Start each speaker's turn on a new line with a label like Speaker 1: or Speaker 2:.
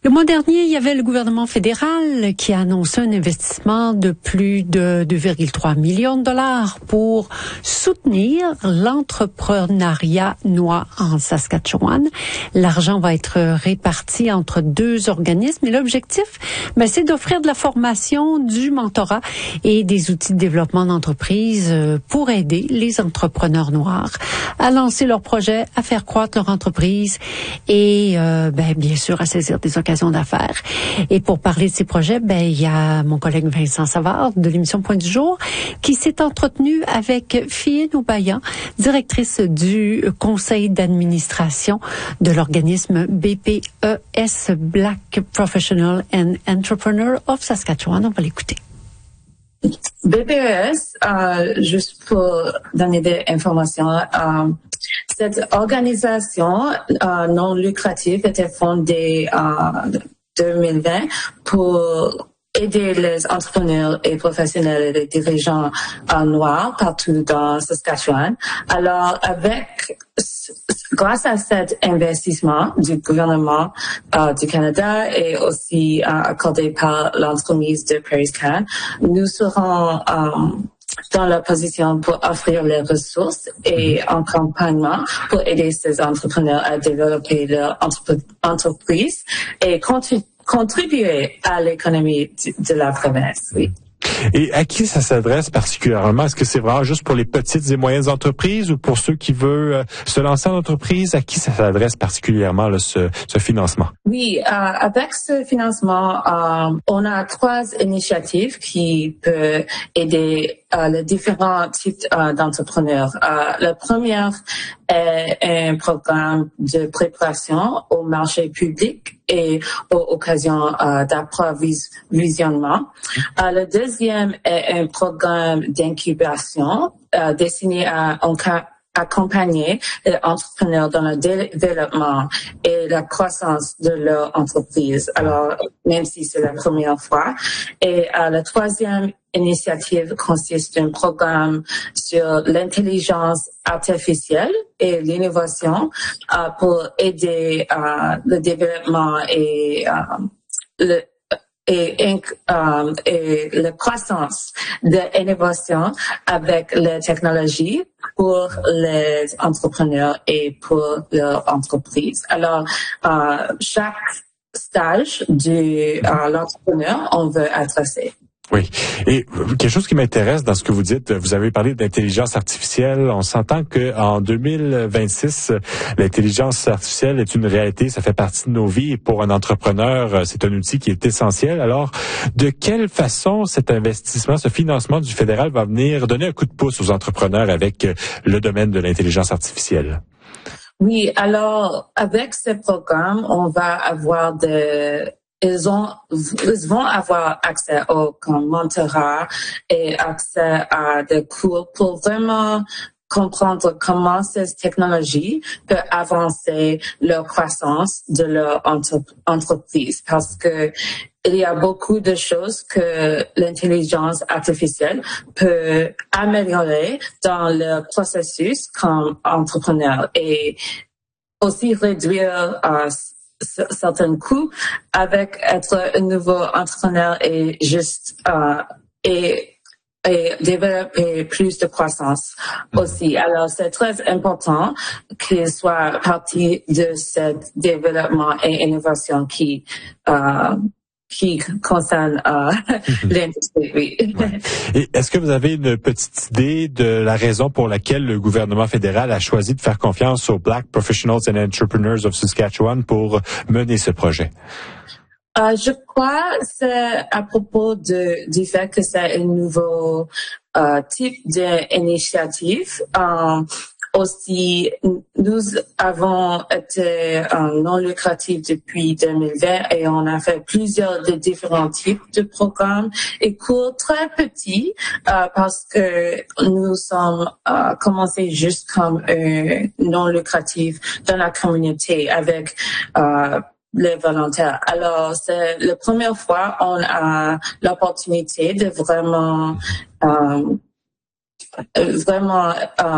Speaker 1: Le mois dernier, il y avait le gouvernement fédéral qui a annoncé un investissement de plus de 2,3 millions de dollars pour soutenir l'entrepreneuriat noir en Saskatchewan. L'argent va être réparti entre 2 organismes et l'objectif, c'est d'offrir de la formation, du mentorat et des outils de développement d'entreprise pour aider les entrepreneurs noirs à lancer leurs projets, à faire croître leur entreprise et bien sûr à saisir des occasions d'affaires. Et pour parler de ces projets, il y a mon collègue Vincent Savard de l'émission Point du jour qui s'est entretenu avec Fiyé Oubaya, directrice du conseil d'administration de l'organisme BPES, Black Professional and Entrepreneur of Saskatchewan. On va l'écouter.
Speaker 2: BPES, juste pour donner des informations, cette organisation non lucrative était fondée en 2020 pour aider les entrepreneurs et professionnels et les dirigeants noirs partout dans Saskatchewan. Alors, grâce à cet investissement du gouvernement du Canada et aussi accordé par l'entremise de PrairieScan, nous serons dans la position pour offrir les ressources et accompagnement pour aider ces entrepreneurs à développer leur entreprise et contribuer à l'économie de la province, oui.
Speaker 3: Et à qui ça s'adresse particulièrement? Est-ce que c'est vraiment juste pour les petites et moyennes entreprises ou pour ceux qui veulent se lancer en entreprise? À qui ça s'adresse particulièrement, là, ce financement?
Speaker 2: Oui, avec ce financement, on a 3 initiatives qui peuvent aider les différents types d'entrepreneurs. La première est un programme de préparation au marché public et aux occasions d'approvisionnement. Le deuxième est un programme d'incubation destiné à accompagner les entrepreneurs dans le développement et la croissance de leur entreprise. Alors, même si c'est la première fois. Et la troisième initiative consiste d'un programme sur l'intelligence artificielle et l'innovation pour aider le développement et la croissance de l'innovation avec la technologie pour les entrepreneurs et pour leur entreprise. Alors, chaque stage de l'entrepreneur, on veut adresser.
Speaker 3: Oui. Et quelque chose qui m'intéresse dans ce que vous dites, vous avez parlé d'intelligence artificielle. On s'entend que en 2026, l'intelligence artificielle est une réalité. Ça fait partie de nos vies. Et pour un entrepreneur, c'est un outil qui est essentiel. Alors, de quelle façon cet investissement, ce financement du fédéral va venir donner un coup de pouce aux entrepreneurs avec le domaine de l'intelligence artificielle?
Speaker 2: Oui. Alors, avec ce programme, on va avoir ils vont avoir accès au mentorat et accès à des cours pour vraiment comprendre comment ces technologies peuvent avancer leur croissance de leur entreprise. Parce que il y a beaucoup de choses que l'intelligence artificielle peut améliorer dans le processus comme entrepreneur et aussi réduire certains coûts avec être un nouveau entrepreneur et juste et développer plus de croissance aussi. Alors, c'est très important qu'il soit partie de ce développement et innovation qui concerne l'industrie, oui.
Speaker 3: Ouais. Et est-ce que vous avez une petite idée de la raison pour laquelle le gouvernement fédéral a choisi de faire confiance aux Black Professionals and Entrepreneurs of Saskatchewan pour mener ce projet?
Speaker 2: Je crois que c'est à propos du fait que c'est un nouveau type d'initiative. Aussi, nous avons été non lucratifs depuis 2020 et on a fait plusieurs de différents types de programmes et cours très petits parce que nous sommes commencé juste comme un non lucratif dans la communauté avec les volontaires. Alors, c'est la première fois on a l'opportunité de vraiment